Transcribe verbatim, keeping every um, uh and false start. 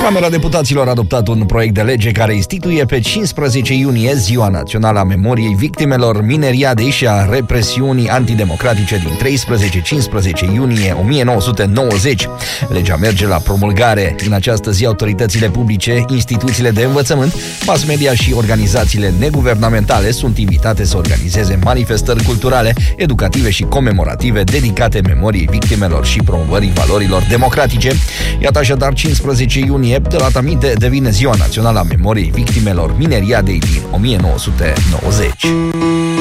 Camera Deputaților a adoptat un proiect de lege care instituie pe cincisprezece iunie Ziua Națională a Memoriei Victimelor Mineriadei și a represiunii antidemocratice din treisprezece-cincisprezece iunie o mie nouă sute nouăzeci. Legea merge la promulgare. În această zi, autoritățile publice, instituțiile de învățământ, mass media și organizațiile neguvernamentale sunt invitate să organizeze manifestări culturale, educative și comemorative dedicate memoriei victimelor și promovării valorilor democratice. Iată așadar, cincisprezece iunie, de la aminte, devine Ziua Națională a Memoriei Victimelor Mineriadei din o mie nouă sute nouăzeci.